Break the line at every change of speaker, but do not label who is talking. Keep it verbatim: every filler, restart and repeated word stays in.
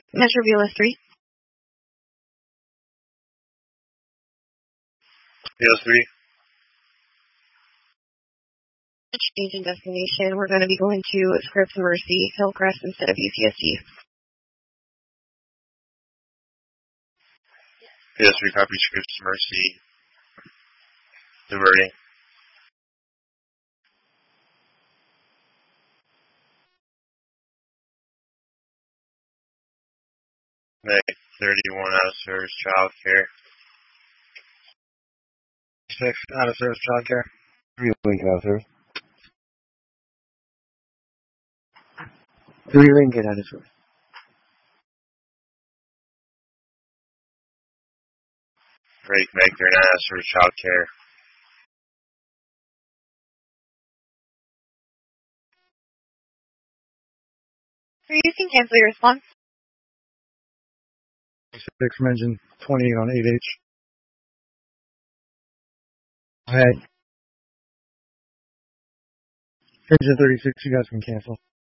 Metro B L S three.
B L S three.
Change in destination. We're going to be going to Scripps Mercy, Hillcrest instead of U P S D.
B L S three, copy Scripps Mercy. Diverting. Meg thirty-one out of service child care.
Six out of service child care. Three Lincoln out of service. Three Lincoln out of service.
Break Meg thirty-nine out of service child care.
You can cancel your response.
Six from engine twenty-eight on eight H. Alright. Engine thirty-six, you guys can cancel.